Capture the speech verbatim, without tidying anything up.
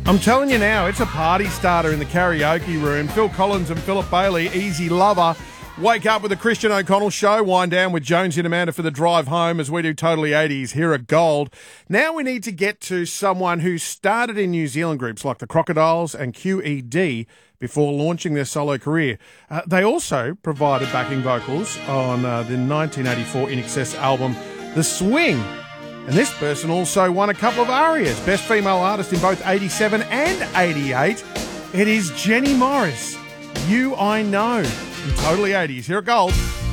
I'm telling you now, it's a party starter in the karaoke room. Phil Collins and Philip Bailey, Easy Lover. Wake up with the Christian O'Connell Show. Wind down with Jonesy and Amanda for the drive home as we do Totally eighties here at Gold. Now we need to get to someone who started in New Zealand groups like the Crocodiles and Q E D before launching their solo career. Uh, they also provided backing vocals on uh, the nineteen eighty-four In Excess album The Swing. And this person also won a couple of ARIAs, Best Female Artist in both eighty-seven and eighty-eight. It is Jenny Morris, You I Know, in Totally eighties here at Gold.